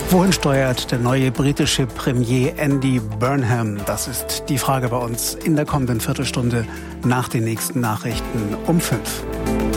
Wohin steuert der neue britische Premier Andy Burnham? Das ist die Frage bei uns in der kommenden Viertelstunde nach den nächsten Nachrichten um 5.